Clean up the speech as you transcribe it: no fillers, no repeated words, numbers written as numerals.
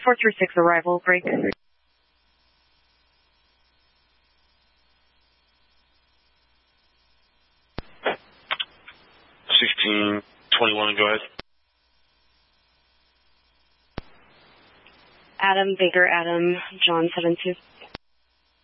436 arrival, break. 1621, go ahead. Adam, Baker, Adam, John 72.